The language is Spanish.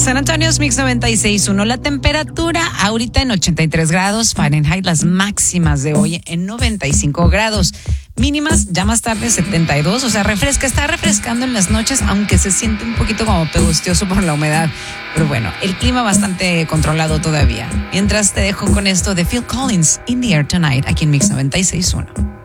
San Antonio es Mix 96.1. La temperatura ahorita en 83 grados Fahrenheit. Las máximas de hoy en 95 grados. Mínimas ya más tarde 72. O sea, está refrescando en las noches, aunque se siente un poquito como pegostioso por la humedad. Pero bueno, el clima bastante controlado todavía. Mientras te dejo con esto de Phil Collins, In the Air Tonight, aquí en Mix 96.1.